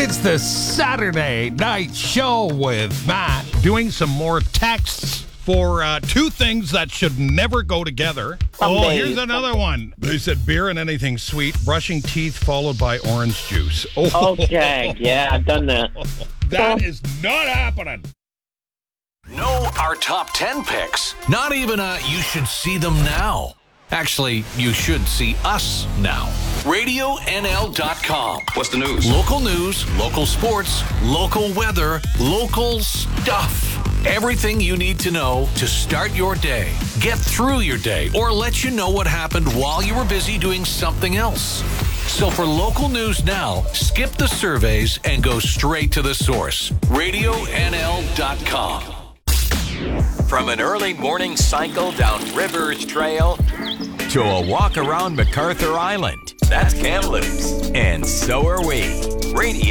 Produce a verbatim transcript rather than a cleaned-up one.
It's the Saturday Night Show with Matt. Doing some more texts for uh, two things that should never go together. Oh, here's another one. They said beer and anything sweet, brushing teeth followed by orange juice. Oh, Okay, yeah, I've done that. that is not happening. Know our top ten picks. Not even a you should see them now. Actually, you should see us now. radio N L dot com. What's the news? Local news, local sports, local weather, local stuff. Everything you need to know to start your day, get through your day, or let you know what happened while you were busy doing something else. So for local news now, skip the surveys and go straight to the source. radio N L dot com. From an early morning cycle down Rivers Trail to a walk around MacArthur Island. That's Kamloops. And so are we. Radio